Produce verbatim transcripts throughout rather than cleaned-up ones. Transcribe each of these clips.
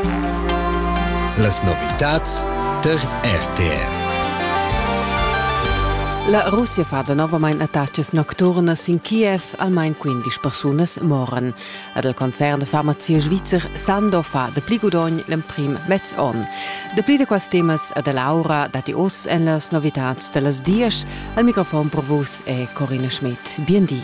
Las novitats der R T R. La Russia fa de novamain attacches nocturnas in Kiev, almain quindici persunas moren. Ad el concern de farmacia svizzer Sandoz fa de pli gudogn l'emprim mezz on. De pli de quas temas ad Laura dati os en las novitats de las dies, al microfon per vos è Corinna Schmidt. Biendi.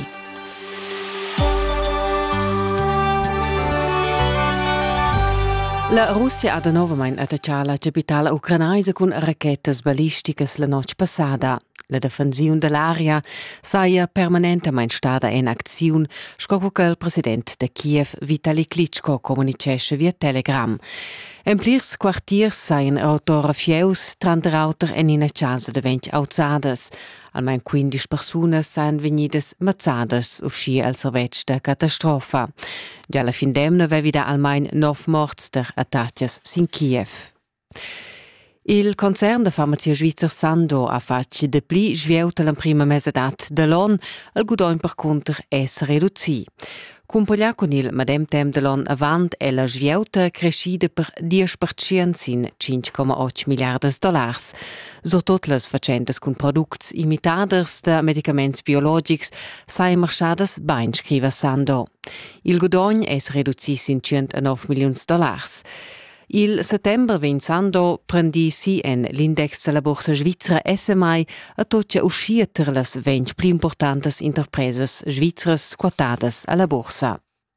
La Russia ha de novamain attaccià la capitala ucranaisa con rachetas balisticas la noche passada. La defensiun dell'area saia permanentemente stada in azione, scopo che il presidente de Kiev, Vitali Klitschko, comunicesce via Telegram. En plirs quartiers saien autorafiaus, trante rauter en in casa de venti auzades. Almeno quindici persunas saien venidas mazzades usci al servetsch de catastrofa. Già la fin d'emna vevi da almeno nov morts der attacches sin Kiev. Il concern de farmacia svizzer Sandoz ha fatto de pli svieuta la prima mesedat dell'on, al gudogn per conter es reduzi. Cumpaglia con il medem tem dell'on avant e la svieuta crescida per dieci per cento sin cinque komma otto miliardas dollars. So tot las facendas con products imitaders de medicaments biologics sai marchadas bain, scriva Sandoz. Il gudogn es reduzi sin centonove milions dollars. Il settembre vegn Sandoz prendi si en l'index della borsa svizzera S M I a toccia uscieter las venti pli importantes interpreses svizzeras quotadas alla borsa.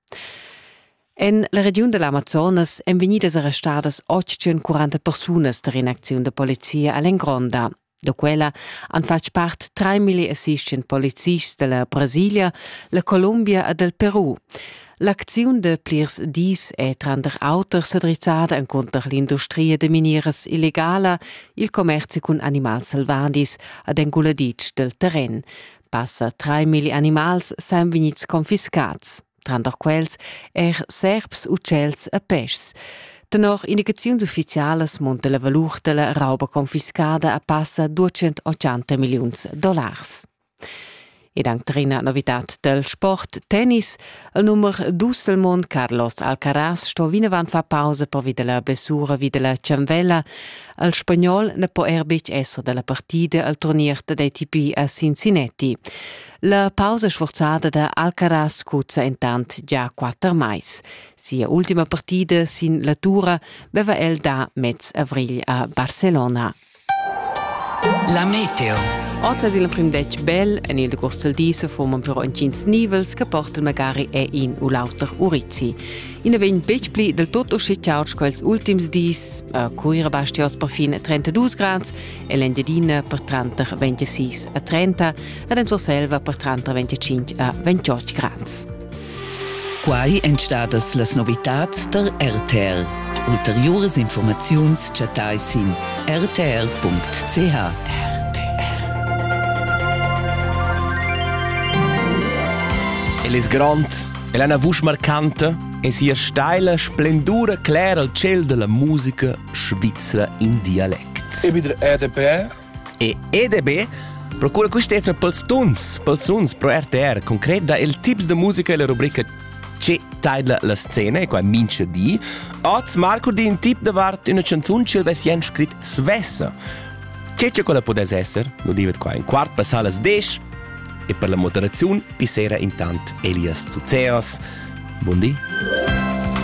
En la regione dell'Amazonas en venidas arrestadas ottocentoquaranta persunas der in aczione de polizia all'Engronda. Da quella han fatto parte tre mila assistent polizisti della Brasilia, la Colombia e del Perù. L'aczione de plirs dis è trander auter s'adrizzada contro l'industria de minieras illegala, il commercio con animali selvadis ad enguladic del terren. Passa tre mila animals sain vegnits confiscats. Trander quels er serbs, uccels e pescs. Tenor indicazioni ufficialas monta la valur della rauba confiscada a passa duecentottanta milions dollars. E d'altra novitat del sport tennis, il numero due del mondo Carlos Alcaraz sto vinavant fa pausa per vide la blessura vide la cianvella. Il spagnol ne può erbic essere della partita al turnier de A T P a Cincinnati. La pausa sforzata da Alcaraz scuzza intant già quattro mais. Sia ultima partita sin la tura beva el da mezz avril a Barcelona. La meteo. Oggi è il primo dec bel e nel corso del disa forman però in cins nivels che portano magari e in u lauter urizi. In a vegn bec pli del tot uscicciaut scoils ultims dis, a cuira bastios per fin trentadue gradi e l'engiadina per trenta ventisei a trenta ed en Surselva per trenta venticinque a ventotto gradi. Quai entstadas las novitats der R T R. Ulteriores informaziuns chatai sin r t r punct c h. El es grand, el ha una voce marcante e sia steila splendura clara al ciel della musica svizzera in dialect. E wieder E D B? E E D B procura qui Stefano pels tuns, pels tuns pro R T R, concret da il tips de musica e la rubrica c'è taidla la scena e qua mince di. Oz Marco di un tip de vart una canzun c'è ves jen scrit svessa. C'è c'è quella podes esser, lo divet qua in quart passalas desch. E per la moderazione, pisera intant Elias Zuzeos. Buon dì.